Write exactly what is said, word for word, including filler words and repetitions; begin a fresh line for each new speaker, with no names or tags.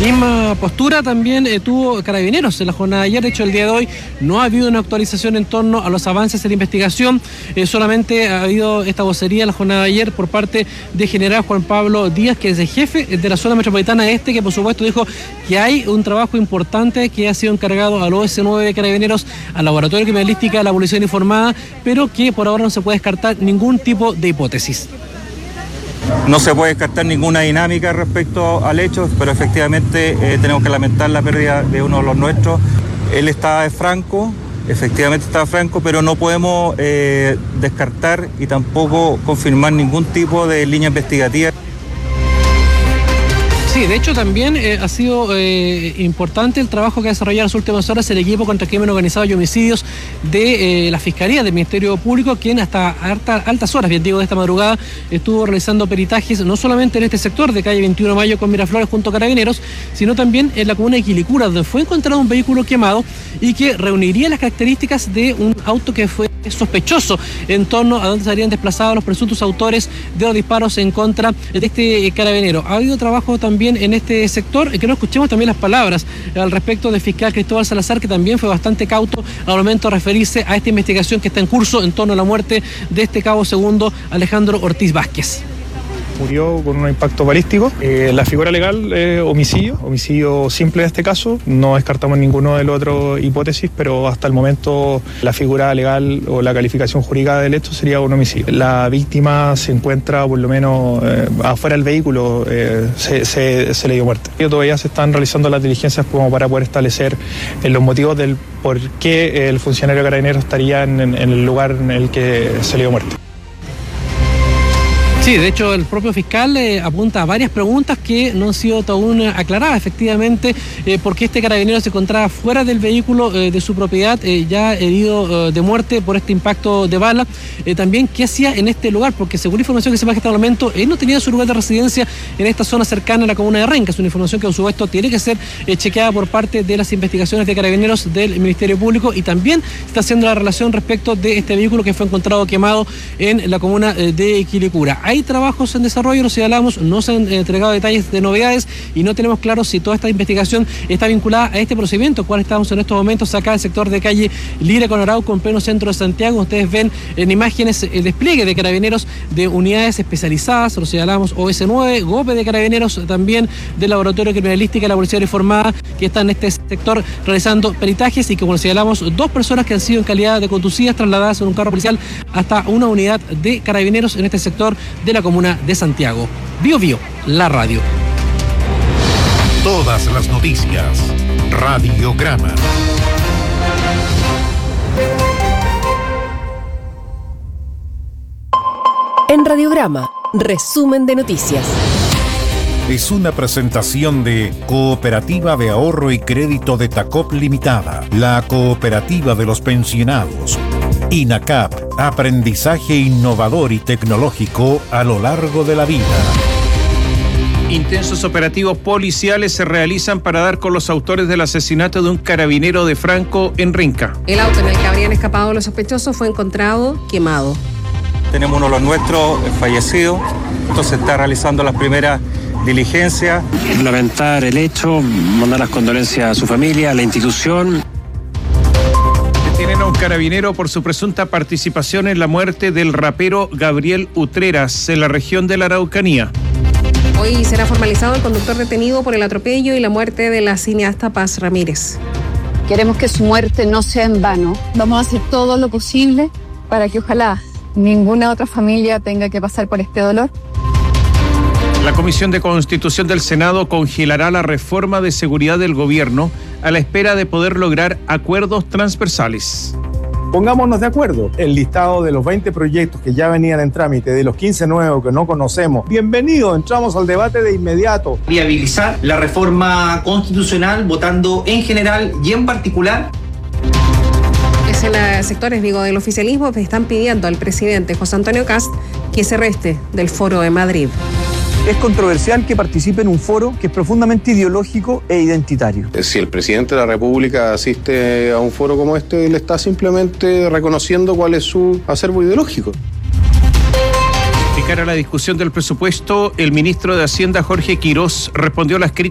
Misma postura también eh, tuvo Carabineros en la jornada de ayer. De hecho, el día de hoy no ha habido una actualización en torno a los avances en la investigación. Eh, solamente ha habido esta vocería en la jornada de ayer por parte de general Juan Pablo Díaz, que es el jefe de la zona metropolitana este, que por supuesto dijo que hay un trabajo importante que ha sido encargado al O S nueve de Carabineros, al Laboratorio de Criminalística de la Policía Uniformada, pero que por ahora no se puede descartar ningún tipo de hipótesis.
No se puede descartar ninguna dinámica respecto al hecho, pero efectivamente eh, tenemos que lamentar la pérdida de uno de los nuestros. Él estaba franco, efectivamente estaba franco, pero no podemos eh, descartar y tampoco confirmar ningún tipo de línea investigativa.
Sí, de hecho también eh, ha sido eh, importante el trabajo que ha desarrollado en las últimas horas el equipo contra el crimen organizado y homicidios de eh, la Fiscalía del Ministerio Público, quien hasta alta, altas horas, bien digo, de esta madrugada, estuvo realizando peritajes no solamente en este sector de calle veintiuno de mayo con Miraflores junto a Carabineros, sino también en la comuna de Quilicura, donde fue encontrado un vehículo quemado y que reuniría las características de un auto que fue sospechoso en torno a donde se habrían desplazado los presuntos autores de los disparos en contra de este carabinero. Ha habido trabajo también en este sector, que no escuchemos también las palabras al respecto del fiscal Cristóbal Salazar, que también fue bastante cauto al momento de referirse a esta investigación que está en curso en torno a la muerte de este cabo segundo Alejandro Ortiz Vázquez.
Murió con un impacto balístico. Eh, la figura legal es eh, homicidio, homicidio simple en este caso. No descartamos ninguno de las otras hipótesis, pero hasta el momento la figura legal o la calificación jurídica del hecho sería un homicidio. La víctima se encuentra por lo menos eh, afuera del vehículo, eh, se, se, se le dio muerte. Todavía se están realizando las diligencias como para poder establecer eh, los motivos del por qué el funcionario carabinero estaría en, en el lugar en el que se le dio muerte.
Sí, de hecho el propio fiscal eh, apunta a varias preguntas que no han sido aún aclaradas, efectivamente, eh, porque este carabinero se encontraba fuera del vehículo eh, de su propiedad, eh, ya herido eh, de muerte por este impacto de bala. Eh, también, ¿qué hacía en este lugar? Porque según la información que se maneja hasta el momento, él no tenía su lugar de residencia en esta zona cercana a la comuna de Renca. Es una información que, por supuesto, tiene que ser eh, chequeada por parte de las investigaciones de Carabineros del Ministerio Público, y también está haciendo la relación respecto de este vehículo que fue encontrado quemado en la comuna eh, de Quilicura. Hay trabajos en desarrollo, los señalamos, no se han entregado detalles de novedades y no tenemos claro si toda esta investigación está vinculada a este procedimiento, cual estamos en estos momentos acá en el sector de calle Lira con Arauco, en pleno centro de Santiago. Ustedes ven en imágenes el despliegue de Carabineros de unidades especializadas, lo señalamos, O S nueve, GOPE de Carabineros, también del Laboratorio de Criminalística de la Policía Uniformada, que están en este sector realizando peritajes, y como lo señalamos, dos personas que han sido en calidad de conducidas trasladadas en un carro policial hasta una unidad de Carabineros en este sector de la comuna de Santiago. Bio Bio, la radio.
Todas las noticias. Radiograma.
En Radiograma, resumen de noticias.
Es una presentación de Cooperativa de Ahorro y Crédito de Tacop Limitada, la cooperativa de los pensionados. INACAP, aprendizaje innovador y tecnológico a lo largo de la vida.
Intensos operativos policiales se realizan para dar con los autores del asesinato de un carabinero de Franco en Renca.
El auto en el que habrían escapado los sospechosos fue encontrado quemado.
Tenemos uno de los nuestros fallecido, entonces está realizando las primeras diligencias.
Lamentar el hecho, mandar las condolencias a su familia, a la institución.
Detienen a un carabinero por su presunta participación en la muerte del rapero Gabriel Utreras en la región de la Araucanía.
Hoy será formalizado el conductor detenido por el atropello y la muerte de la cineasta Paz Ramírez.
Queremos que su muerte no sea en vano. Vamos a hacer todo lo posible para que ojalá ninguna otra familia tenga que pasar por este dolor.
La Comisión de Constitución del Senado congelará la reforma de seguridad del gobierno a la espera de poder lograr acuerdos transversales.
Pongámonos de acuerdo. El listado de los veinte proyectos que ya venían en trámite, de los quince nuevos que no conocemos. Bienvenido, entramos al debate de inmediato.
Viabilizar la reforma constitucional votando en general y en particular.
Es en los sectores, digo, del oficialismo que están pidiendo al presidente José Antonio Kast que se reste del Foro de Madrid.
Es controversial que participe en un foro que es profundamente ideológico e identitario.
Si el presidente de la República asiste a un foro como este, él está simplemente reconociendo cuál es su acervo ideológico.
De cara a la discusión del presupuesto, el ministro de Hacienda, Jorge Quirós, respondió a las críticas